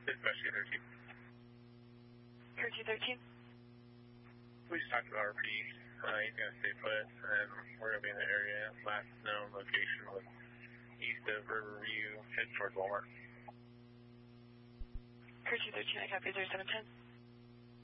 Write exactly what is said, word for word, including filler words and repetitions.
Dispatch two thirteen. Crew two thirteen. We just talked to R P. Uh, he's going to stay put, and we're going to be in the area. Last known location was east of Riverview, head towards Walmart. Crew two thirteen, I copy zero seven ten.